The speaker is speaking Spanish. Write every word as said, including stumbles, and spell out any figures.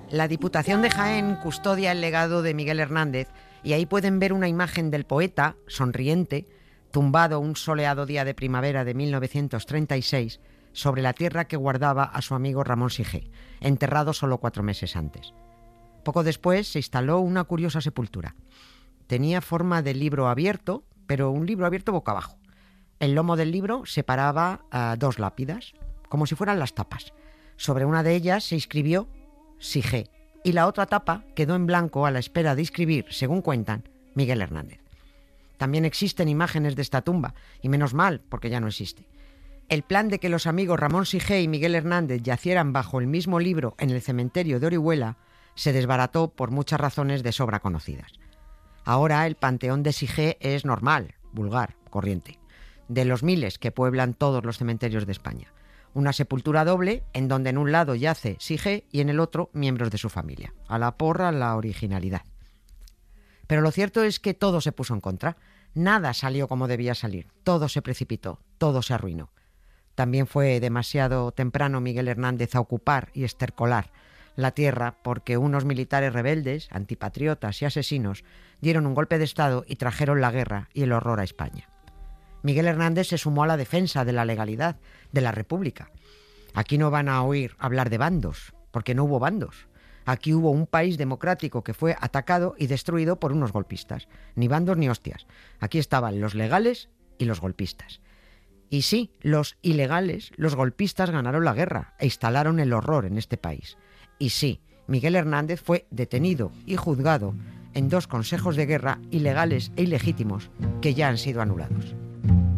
La Diputación de Jaén custodia el legado de Miguel Hernández y ahí pueden ver una imagen del poeta, sonriente, tumbado un soleado día de primavera de mil novecientos treinta y seis sobre la tierra que guardaba a su amigo Ramón Sige, enterrado solo cuatro meses antes. Poco después se instaló una curiosa sepultura. Tenía forma de libro abierto, pero un libro abierto boca abajo. El lomo del libro separaba uh, dos lápidas, como si fueran las tapas. Sobre una de ellas se inscribió Sige, y la otra tapa quedó en blanco a la espera de inscribir, según cuentan, Miguel Hernández. También existen imágenes de esta tumba, y menos mal, porque ya no existe. El plan de que los amigos Ramón Sige y Miguel Hernández yacieran bajo el mismo libro en el cementerio de Orihuela se desbarató por muchas razones de sobra conocidas. Ahora el panteón de Sige es normal, vulgar, corriente, de los miles que pueblan todos los cementerios de España. Una sepultura doble en donde en un lado yace Sige y en el otro miembros de su familia. A la porra la originalidad. Pero lo cierto es que todo se puso en contra. Nada salió como debía salir. Todo se precipitó, todo se arruinó. También fue demasiado temprano Miguel Hernández a ocupar y estercolar la tierra porque unos militares rebeldes, antipatriotas y asesinos dieron un golpe de estado y trajeron la guerra y el horror a España. Miguel Hernández se sumó a la defensa de la legalidad, de la República. Aquí no van a oír hablar de bandos, porque no hubo bandos. Aquí hubo un país democrático que fue atacado y destruido por unos golpistas. Ni bandos ni hostias. Aquí estaban los legales y los golpistas. Y sí, los ilegales, los golpistas ganaron la guerra e instalaron el horror en este país. Y sí, Miguel Hernández fue detenido y juzgado en dos consejos de guerra ilegales e ilegítimos que ya han sido anulados.